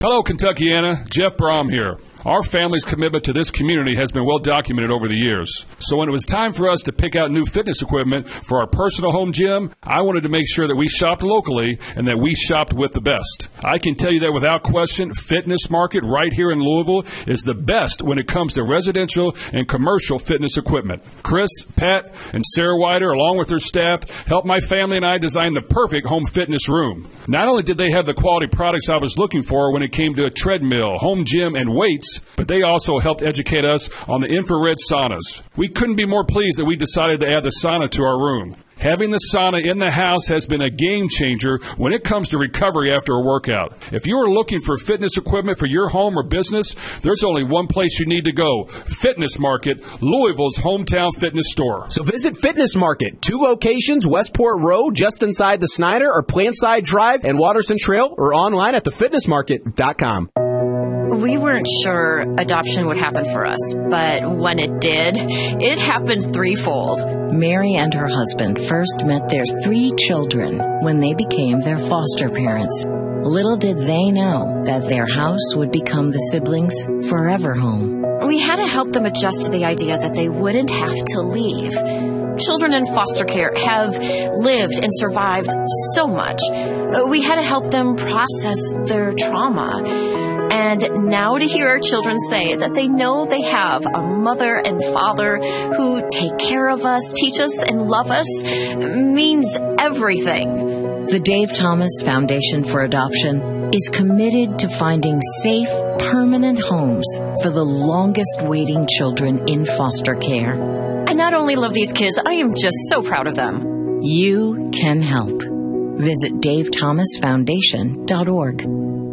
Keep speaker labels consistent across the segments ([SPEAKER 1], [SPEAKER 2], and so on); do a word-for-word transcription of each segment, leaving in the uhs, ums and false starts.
[SPEAKER 1] Hello, Kentuckiana. Jeff Brom here. Our family's commitment to this community has been well documented over the years. So when it was time for us to pick out new fitness equipment for our personal home gym, I wanted to make sure that we shopped locally and that we shopped with the best. I can tell you that without question, Fitness Market right here in Louisville is the best when it comes to residential and commercial fitness equipment. Chris, Pat, and Sarah Wider, along with their staff, helped my family and I design the perfect home fitness room. Not only did they have the quality products I was looking for when it came to a treadmill, home gym, and weights, but they also helped educate us on the infrared saunas. We couldn't be more pleased that we decided to add the sauna to our room. Having the sauna in the house has been a game changer when it comes to recovery after a workout. If you are looking for fitness equipment for your home or business, there's only one place you need to go: Fitness Market, Louisville's hometown fitness store.
[SPEAKER 2] So visit Fitness Market, two locations, Westport Road, just inside the Snyder, or Plantside Drive and Watterson Trail, or online at the fitness market dot com.
[SPEAKER 3] We weren't sure adoption would happen for us, but when it did, it happened threefold.
[SPEAKER 4] Mary and her husband first met their three children when they became their foster parents. Little did they know that their house would become the siblings' forever home.
[SPEAKER 3] We had to help them adjust to the idea that they wouldn't have to leave. Children in foster care have lived and survived so much. We had to help them process their trauma. And now to hear our children say that they know they have a mother and father who take care of us, teach us, and love us means everything.
[SPEAKER 4] The Dave Thomas Foundation for Adoption is committed to finding safe, permanent homes for the longest waiting children in foster care.
[SPEAKER 3] I not only love these kids, I am just so proud of them.
[SPEAKER 4] You can help. Visit dave thomas foundation dot org.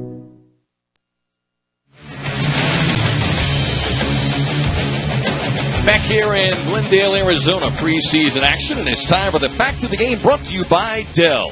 [SPEAKER 5] Back here in Glendale, Arizona, preseason action, and it's time for the Back to the Game, brought to you by Dell.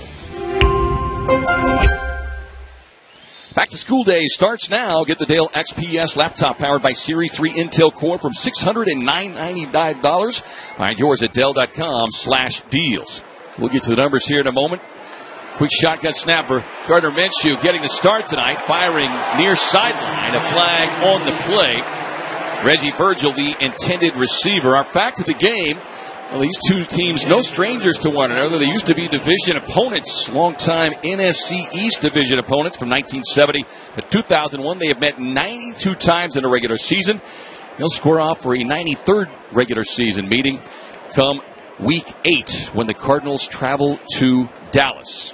[SPEAKER 5] Back to school day starts now. Get the Dell X P S laptop powered by Series three Intel Core from six hundred nine hundred ninety-nine dollars. Find yours at Dell dot com slash deals. We'll get to the numbers here in a moment. Quick shotgun snap for Gardner Minshew getting the start tonight, firing near sideline, a flag on the play. Reggie Virgil, the intended receiver. Our back to the game. Well, these two teams, no strangers to one another. They used to be division opponents, long-time N F C East division opponents from nineteen seventy to two thousand one. They have met ninety-two times in a regular season. They'll square off for a ninety-third regular season meeting come week eight when the Cardinals travel to Dallas.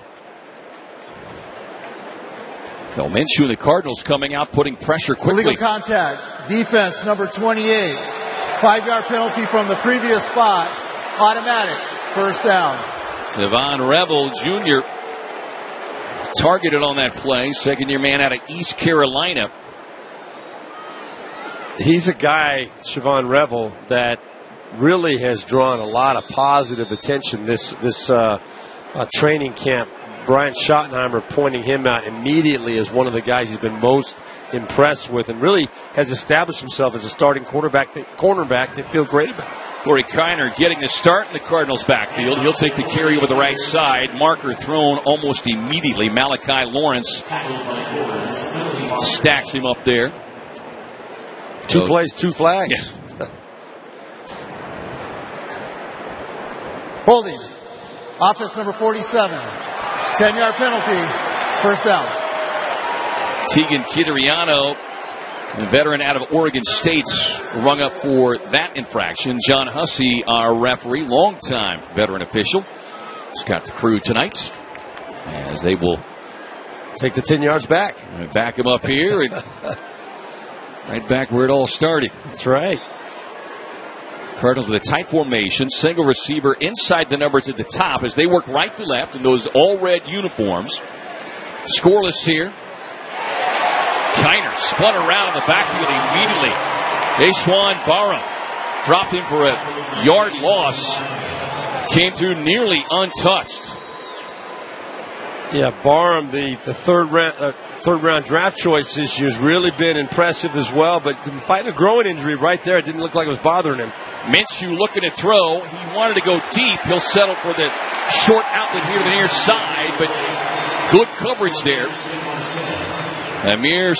[SPEAKER 5] Phil Minshew and the Cardinals coming out, putting pressure quickly.
[SPEAKER 6] Illegal contact. Defense, number twenty-eight. Five-yard penalty from the previous spot. Automatic. First down.
[SPEAKER 5] Devon Revel, Junior targeted on that play. Second-year man out of East Carolina.
[SPEAKER 7] He's a guy, Siobhan Revel, that really has drawn a lot of positive attention this, this uh, uh, training camp. Brian Schottenheimer pointing him out immediately as one of the guys he's been most impressed with, and really has established himself as a starting quarterback, cornerback they feel great about.
[SPEAKER 5] Corey Kiner getting the start in the Cardinals' backfield. He'll take the carry over the right side. Marker thrown almost immediately. Malachi Lawrence stacks him up there.
[SPEAKER 7] Two
[SPEAKER 5] so,
[SPEAKER 7] plays, two flags.
[SPEAKER 5] Yeah.
[SPEAKER 6] Holding. Offense number forty-seven. ten-yard penalty. First down.
[SPEAKER 5] Tegan Kitariano, a veteran out of Oregon State, rung up for that infraction. John Hussey, our referee, longtime veteran official, has got the crew tonight as they will
[SPEAKER 7] take the ten yards back.
[SPEAKER 5] Back him up here and right back where it all started.
[SPEAKER 7] That's right.
[SPEAKER 5] Cardinals with a tight formation, single receiver inside the numbers at the top as they work right to left in those all-red uniforms. Scoreless here. Kiner spun around in the backfield immediately. Deshaun Barham dropped him for a yard loss. Came through nearly untouched.
[SPEAKER 7] Yeah, Barham, the, the third round uh, third round draft choice this year, has really been impressive as well. But fighting a growing injury right there, it didn't look like it was bothering him.
[SPEAKER 5] Minshew looking to throw. He wanted to go deep. He'll settle for the short outlet here to the near side, but good coverage there. Amir